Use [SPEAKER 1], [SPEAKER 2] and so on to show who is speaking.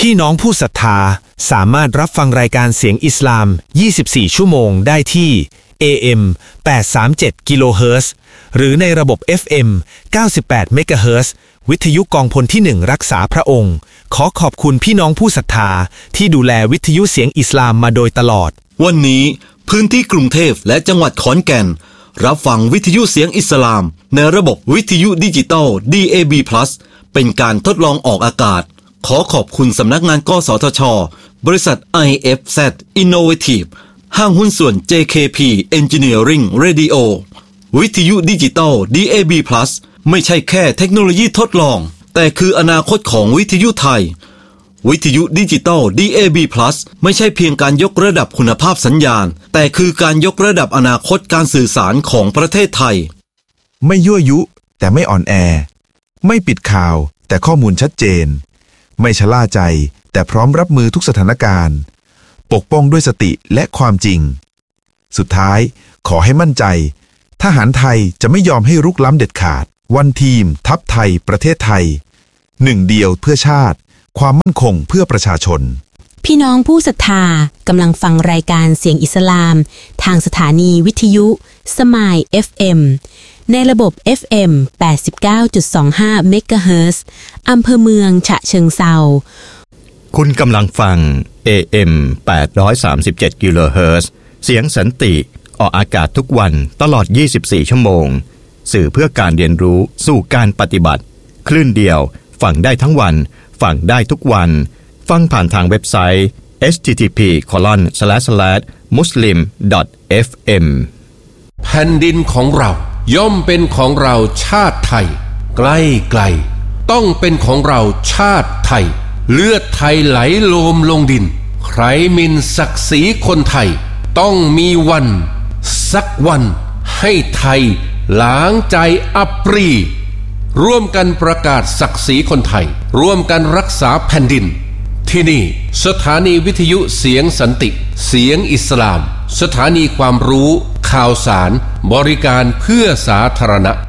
[SPEAKER 1] พี่น้องผู้ศรัทธาสามารถรับฟังรายการเสียงอิสลาม24ชั่วโมงได้ที่ AM 837 กิโลเฮิรตซ์หรือในระบบ FM 98 เมกะเฮิรตซ์วิทยุกองพลที่1รักษาพระองค์ขอขอบคุณพี่น้องผู้ศรัทธาที่ดูแลวิทยุเสียงอิสลามมาโดยตลอด
[SPEAKER 2] วันนี้พื้นที่กรุงเทพและจังหวัดขอนแก่นรับฟังวิทยุเสียงอิสลามในระบบวิทยุดิจิตอล DAB+ เป็นการทดลองออกอากาศขอขอบคุณสำนักงานกสทช.บริษัท IFZ Innovative ห้างหุ้นส่วน JKP Engineering Radio วิทยุดิจิตอล DAB+ ไม่ใช่แค่เทคโนโลยีทดลองแต่คืออนาคตของวิทยุไทยวิทยุดิจิตอล DAB+ ไม่ใช่เพียงการยกระดับคุณภาพสัญญาณแต่คือการยกระดับอนาคตการสื่อสารของประเทศไทย
[SPEAKER 3] ไม่ยั่วยุแต่ไม่อ่อนแอไม่ปิดข่าวแต่ข้อมูลชัดเจนไม่ชะล่าใจแต่พร้อมรับมือทุกสถานการณ์ปกป้องด้วยสติและความจริงสุดท้ายขอให้มั่นใจทหารไทยจะไม่ยอมให้รุกล้ำเด็ดขาดวันทีมทัพไทยประเทศไทยหนึ่งเดียวเพื่อชาติความมั่นคงเพื่อประชาชน
[SPEAKER 4] พี่น้องผู้ศรัทธากำลังฟังรายการเสียงอิสลามทางสถานีวิทยุสมาย FM ในระบบ FM 89.25 เมกะเฮิรตซ์อำเภอเมืองฉะเชิงเทรา
[SPEAKER 5] คุณกำลังฟัง AM 837 กิโลเฮิรตซ์เสียงสันติออกอากาศทุกวันตลอด24ชั่วโมงสื่อเพื่อการเรียนรู้สู่การปฏิบัติคลื่นเดียวฟังได้ทั้งวันฟังได้ทุกวันฟังผ่านทางเว็บไซต์ http://muslim.fm
[SPEAKER 6] แผ่นดินของเราย่อมเป็นของเราชาติไทยใกล้ไกลต้องเป็นของเราชาติไทยเลือดไทยไหลโลมลงดินใครหมิ่นศักดิ์ศรีคนไทยต้องมีวันสักวันให้ไทยล้างใจอับปรีร่วมกันประกาศศักดิ์ศรีคนไทยร่วมกันรักษาแผ่นดินที่นี่สถานีวิทยุเสียงสันติเสียงอิสลามสถานีความรู้ข่าวสารบริการเพื่อสาธารณะ